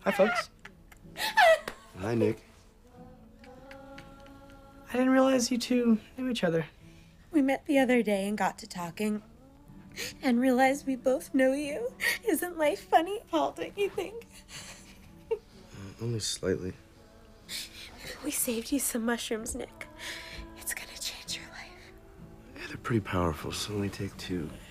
Hi, folks. Hi, Nick. I didn't realize you two knew each other. We met the other day and got to talking and realized we both know you. Isn't life funny, Paul, don't you think? Only slightly. We saved you some mushrooms, Nick. It's gonna change your life. Yeah, they're pretty powerful, so only take two.